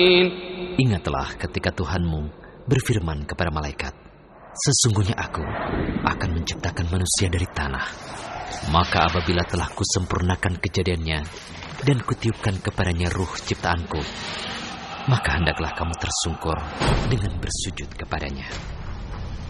Ingatlah ketika Tuhanmu berfirman kepada malaikat, sesungguhnya aku akan menciptakan manusia dari tanah. Maka apabila telah kusempurnakan kejadiannya dan kutiupkan kepadanya ruh ciptaanku, maka hendaklah kamu tersungkur dengan bersujud kepadanya.